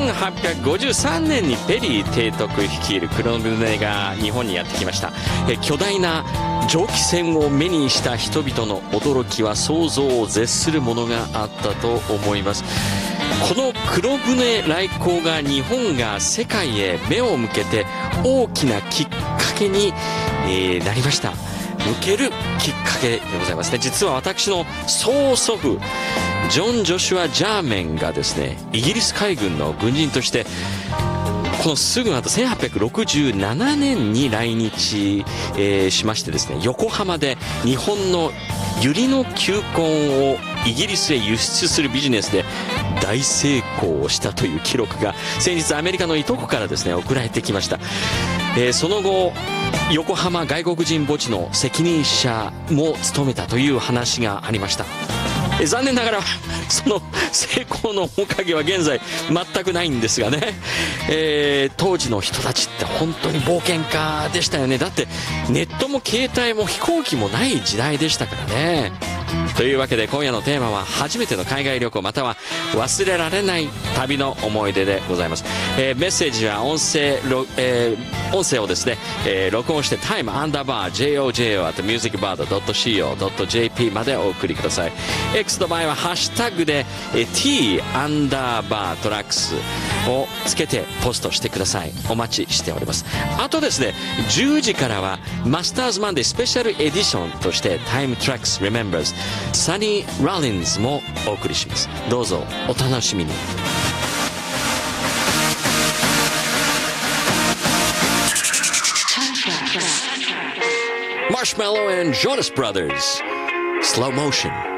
1853年にペリー提督率いる黒船が日本にやってきました。巨大な蒸気船を目にした人々の驚きは想像を絶するものがあったと思います。この黒船来航が日本が世界へ目を向けて大きなきっかけに、なりました。向けるきっかけでございますね。実は私の曽祖父ジョン・ジョシュア・ジャーメンがですね、イギリス海軍の軍人としてこのすぐ後1867年に来日、しましてですね、横浜で日本の百合の球根をイギリスへ輸出するビジネスで大成功をしたという記録が先日アメリカのいとこからですね送られてきました。その後横浜外国人墓地の責任者も務めたという話がありました。残念ながらその成功の面影は現在全くないんですがね、当時の人たちって本当に冒険家でしたよね。だってネットも携帯も飛行機もない時代でしたからね。というわけで今夜のテーマは初めての海外旅行または忘れられない旅の思い出でございます。メッセージは音声をですね、録音して time_jojo@musicbird.co.jp までお送りください。X の場合はハッシュタグで t_tracks をつけてポストしてください。お待ちしております。あとですね、10時からはマスターズマンデースペシャルエディションとして Time Tracks Remembers サニー・ロリンズもお送りします。どうぞお楽しみに。Marshmallow and Jonas Brothers Slow Motion